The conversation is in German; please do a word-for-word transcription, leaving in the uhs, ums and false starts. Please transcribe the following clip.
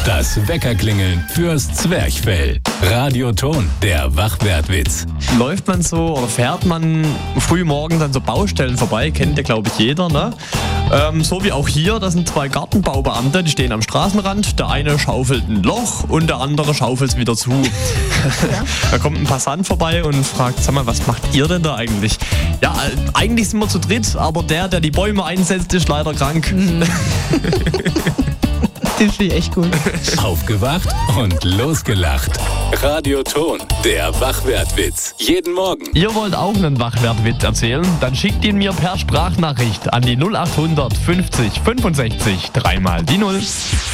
Das Weckerklingeln fürs Zwerchfell. Radioton, der Wachwertwitz. Läuft man so oder fährt man früh morgens an so Baustellen vorbei, kennt ja glaube ich jeder, ne? Ähm, so wie auch hier, das sind zwei Gartenbaubeamte, die stehen am Straßenrand. Der eine schaufelt ein Loch und der andere schaufelt es wieder zu. Ja. Da kommt ein Passant vorbei und fragt, sag mal, was macht ihr denn da eigentlich? Ja, eigentlich sind wir zu dritt, aber der, der die Bäume einsetzt, ist leider krank. Mhm. Den finde ich echt gut. Aufgewacht und losgelacht. Radioton, der Wachwertwitz. Jeden Morgen. Ihr wollt auch einen Wachwertwitz erzählen? Dann schickt ihn mir per Sprachnachricht an die null acht hundert fünfzig fünfundsechzig dreimal die null.